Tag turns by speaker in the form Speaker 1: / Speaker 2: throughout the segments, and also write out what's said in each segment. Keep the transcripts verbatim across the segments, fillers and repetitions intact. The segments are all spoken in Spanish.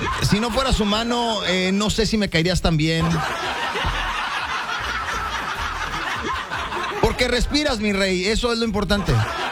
Speaker 1: Si no fueras humano, eh, no sé si me caerías tan bien. Porque respiras, mi rey, eso es lo importante.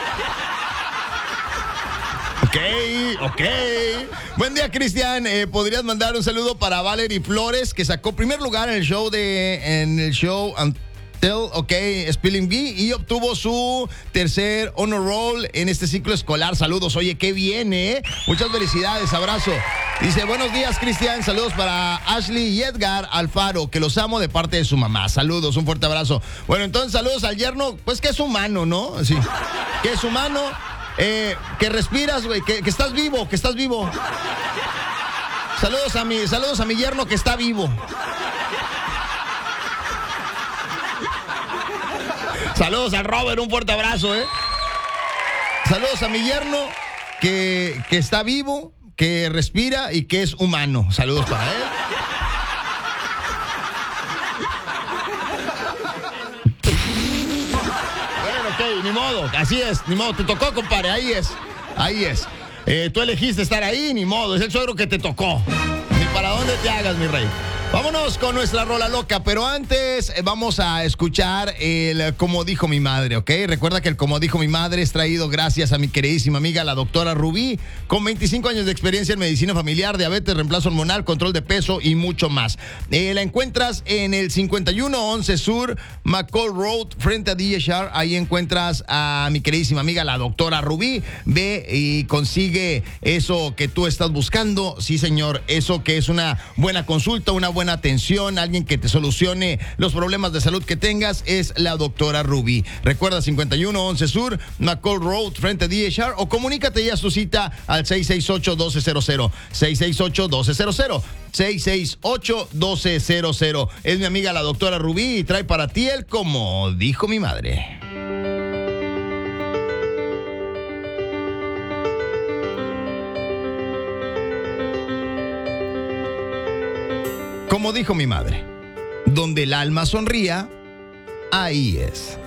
Speaker 1: Ok, ok. Buen día, Cristian. Eh, ¿Podrías mandar un saludo para Valerie Flores, que sacó primer lugar en el show de en el show Until, ok, Spelling Bee, y obtuvo su tercer honor roll en este ciclo escolar? Saludos. Oye, qué bien, ¿eh? Muchas felicidades, abrazo. Dice, buenos días, Cristian. Saludos para Ashley y Edgar Alfaro, que los amo de parte de su mamá. Saludos, un fuerte abrazo. Bueno, entonces, saludos al yerno, pues que es humano, ¿no? Sí, que es humano. Eh, que respiras, güey, que, que estás vivo, que estás vivo. Saludos a mi, saludos a mi yerno que está vivo. Saludos al Robert, un fuerte abrazo, ¿eh? Saludos a mi yerno que, que está vivo, que respira y que es humano. Saludos para él. Ok, ni modo, así es, ni modo, te tocó, compadre, ahí es, ahí es. Eh, tú elegiste estar ahí, ni modo, es el suegro que te tocó. Ni para dónde te hagas, mi rey. Vámonos con nuestra rola loca, pero antes eh, vamos a escuchar el Como Dijo Mi Madre, ¿ok? Recuerda que el Como Dijo Mi Madre es traído gracias a mi queridísima amiga, la doctora Rubí, con veinticinco años de experiencia en medicina familiar, diabetes, reemplazo hormonal, control de peso y mucho más. Eh, la encuentras en el cincuenta y uno once Sur, McCall Road, frente a D H R. Ahí encuentras a mi queridísima amiga, la doctora Rubí. Ve y consigue eso que tú estás buscando. Sí, señor, eso que es una buena consulta, una buena buena atención, alguien que te solucione los problemas de salud que tengas, es la doctora Rubí. Recuerda, cincuenta y uno once Sur, McCall Road, frente a D H R, o comunícate ya a su cita al seis seis ocho, uno dos cero cero, seis seis ocho, uno dos cero cero, seis seis ocho, uno dos cero cero. Es mi amiga la doctora Rubí y trae para ti el Como Dijo Mi Madre. Como dijo mi madre, donde el alma sonría, ahí es.